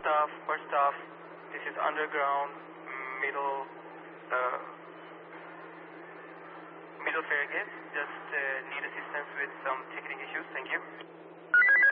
First off, this is underground, middle, uh, middle Fairgate. Just need assistance with some ticketing issues. Thank you.